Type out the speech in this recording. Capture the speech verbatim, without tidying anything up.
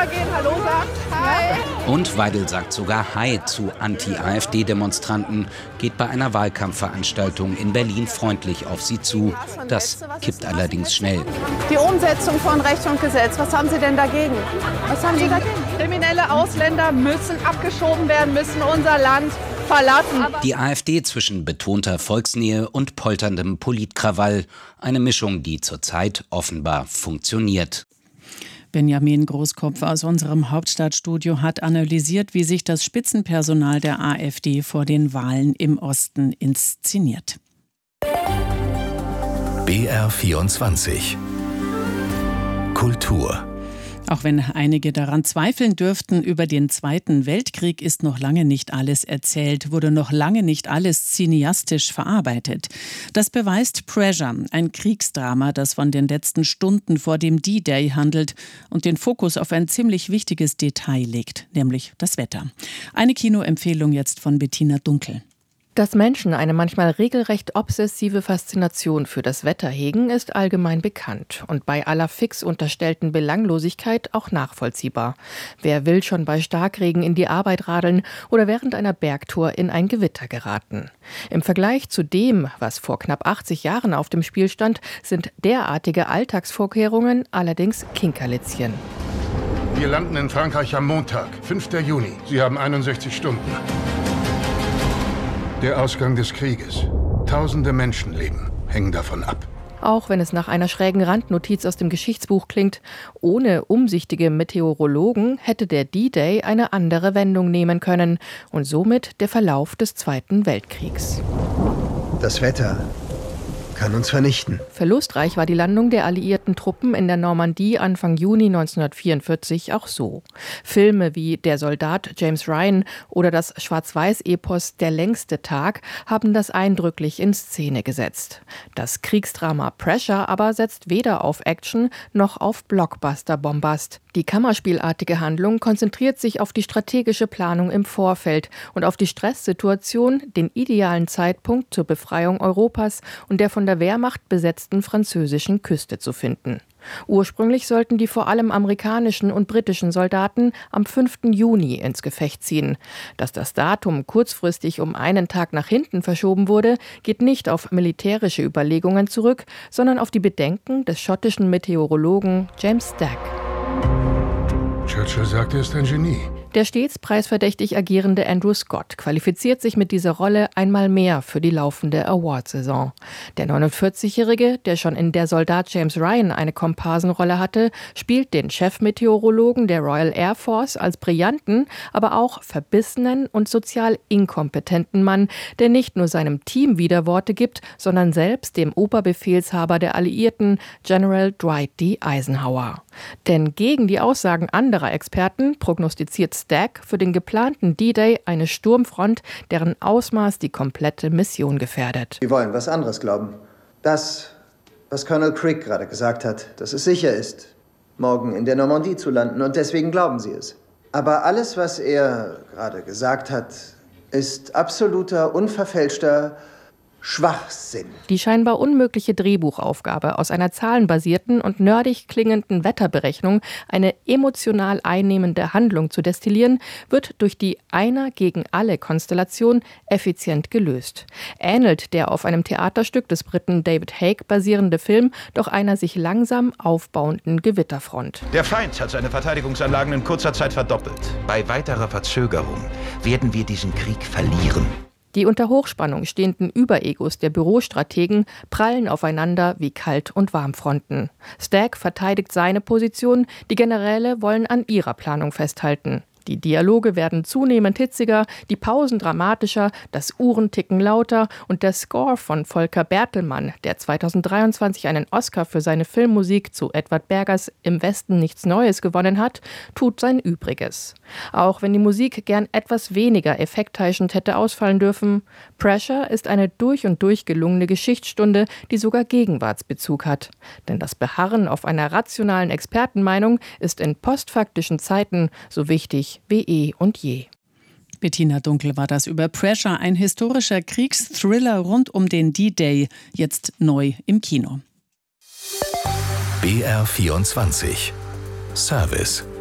rübergehen, Hallo sagt. Hi. Und Weidel sagt sogar Hi zu Anti-AfD-Demonstranten, geht bei einer Wahlkampfveranstaltung in Berlin freundlich auf sie zu. Das kippt allerdings schnell. Die Umsetzung von Recht und Gesetz, was haben Sie denn dagegen? Was haben Sie dagegen? Kriminelle Ausländer müssen abgeschoben werden, müssen unser Land verlassen. Die AfD zwischen betonter Volksnähe und polterndem Politkrawall. Eine Mischung, die zurzeit offenbar funktioniert. Benjamin Großkopf aus unserem Hauptstadtstudio hat analysiert, wie sich das Spitzenpersonal der AfD vor den Wahlen im Osten inszeniert. B R vierundzwanzig Kultur. Auch wenn einige daran zweifeln dürften, über den Zweiten Weltkrieg ist noch lange nicht alles erzählt, wurde noch lange nicht alles cineastisch verarbeitet. Das beweist Pressure, ein Kriegsdrama, das von den letzten Stunden vor dem D-Day handelt und den Fokus auf ein ziemlich wichtiges Detail legt, nämlich das Wetter. Eine Kinoempfehlung jetzt von Bettina Dunkel. Dass Menschen eine manchmal regelrecht obsessive Faszination für das Wetter hegen, ist allgemein bekannt und bei aller fix unterstellten Belanglosigkeit auch nachvollziehbar. Wer will schon bei Starkregen in die Arbeit radeln oder während einer Bergtour in ein Gewitter geraten? Im Vergleich zu dem, was vor knapp achtzig Jahren auf dem Spiel stand, sind derartige Alltagsvorkehrungen allerdings Kinkerlitzchen. Wir landen in Frankreich am Montag, fünfter Juni. Sie haben einundsechzig Stunden. Der Ausgang des Krieges. Tausende Menschenleben hängen davon ab. Auch wenn es nach einer schrägen Randnotiz aus dem Geschichtsbuch klingt, ohne umsichtige Meteorologen hätte der D-Day eine andere Wendung nehmen können und somit der Verlauf des Zweiten Weltkriegs. Das Wetter kann uns vernichten. Verlustreich war die Landung der alliierten Truppen in der Normandie Anfang Juni neunzehnhundertvierundvierzig auch so. Filme wie Der Soldat James Ryan oder das Schwarz-Weiß-Epos Der längste Tag haben das eindrücklich in Szene gesetzt. Das Kriegsdrama Pressure aber setzt weder auf Action noch auf Blockbuster-Bombast. Die kammerspielartige Handlung konzentriert sich auf die strategische Planung im Vorfeld und auf die Stresssituation, den idealen Zeitpunkt zur Befreiung Europas und der von der Wehrmacht besetzten französischen Küste zu finden. Ursprünglich sollten die vor allem amerikanischen und britischen Soldaten am fünften Juni ins Gefecht ziehen. Dass das Datum kurzfristig um einen Tag nach hinten verschoben wurde, geht nicht auf militärische Überlegungen zurück, sondern auf die Bedenken des schottischen Meteorologen James Stack. Churchill sagt, er ist ein Genie. Der stets preisverdächtig agierende Andrew Scott qualifiziert sich mit dieser Rolle einmal mehr für die laufende Awardsaison. Der neunundvierzigjährige, der schon in Der Soldat James Ryan eine Komparsenrolle hatte, spielt den Chefmeteorologen der Royal Air Force als brillanten, aber auch verbissenen und sozial inkompetenten Mann, der nicht nur seinem Team Widerworte gibt, sondern selbst dem Oberbefehlshaber der Alliierten, General Dwight D. Eisenhower. Denn gegen die Aussagen anderer Experten prognostiziert Stack für den geplanten D-Day eine Sturmfront, deren Ausmaß die komplette Mission gefährdet. Wir wollen was anderes glauben. Das, was Colonel Crick gerade gesagt hat, dass es sicher ist, morgen in der Normandie zu landen und deswegen glauben sie es. Aber alles, was er gerade gesagt hat, ist absoluter, unverfälschter Schwachsinn. Die scheinbar unmögliche Drehbuchaufgabe, aus einer zahlenbasierten und nerdig klingenden Wetterberechnung eine emotional einnehmende Handlung zu destillieren, wird durch die Einer-gegen-alle-Konstellation effizient gelöst. Ähnelt der auf einem Theaterstück des Briten David Haig basierende Film doch einer sich langsam aufbauenden Gewitterfront. Der Feind hat seine Verteidigungsanlagen in kurzer Zeit verdoppelt. Bei weiterer Verzögerung werden wir diesen Krieg verlieren. Die unter Hochspannung stehenden Überegos der Bürostrategen prallen aufeinander wie Kalt- und Warmfronten. Stack verteidigt seine Position, die Generäle wollen an ihrer Planung festhalten. Die Dialoge werden zunehmend hitziger, die Pausen dramatischer, das Uhrenticken lauter und der Score von Volker Bertelmann, der zweitausenddreiundzwanzig einen Oscar für seine Filmmusik zu Edward Bergers Im Westen nichts Neues gewonnen hat, tut sein Übriges. Auch wenn die Musik gern etwas weniger effektheischend hätte ausfallen dürfen, Pressure ist eine durch und durch gelungene Geschichtsstunde, die sogar Gegenwartsbezug hat. Denn das Beharren auf einer rationalen Expertenmeinung ist in postfaktischen Zeiten so wichtig wie eh und je. Bettina Dunkel war das über Pressure, ein historischer Kriegsthriller rund um den D-Day, jetzt neu im Kino. B R vierundzwanzig Service